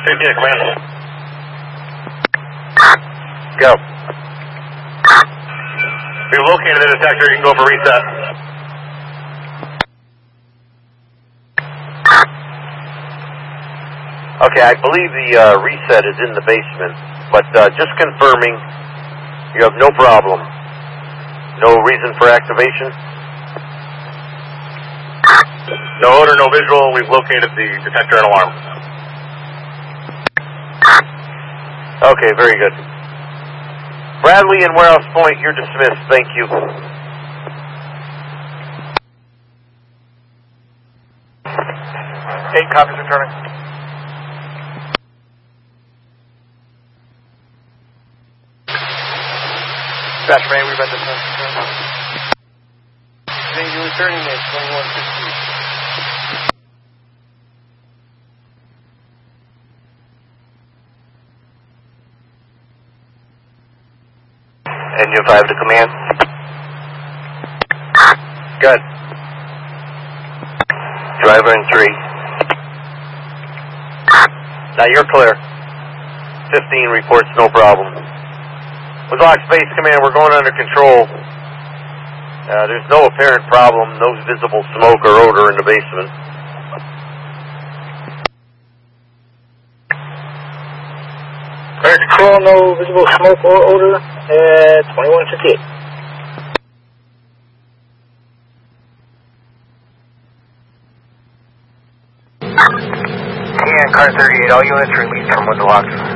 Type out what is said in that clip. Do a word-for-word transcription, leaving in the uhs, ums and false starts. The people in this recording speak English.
fifteen to command. Go. We've located the detector. You can go for reset. Okay, I believe the uh, reset is in the basement, but uh, just confirming, you have no problem. No reason for activation? No odor, no visual. We've located the detector and alarm. Okay, very good. Bradley and Warehouse Point, you're dismissed. Thank you. Eight copies returning. Dispatch Ray, we've been dismissed. Then you're returning at twenty-one fifty. Engine five to command. Good. Driver in three. Now you're clear. fifteen reports no problem. With Lock Space Command, we're going under control. Uh, there's no apparent problem, no visible smoke or odor in the basement. Clear control, no visible smoke or odor at twenty-one fifty-eight. And car thirty-eight, all units released from window locks.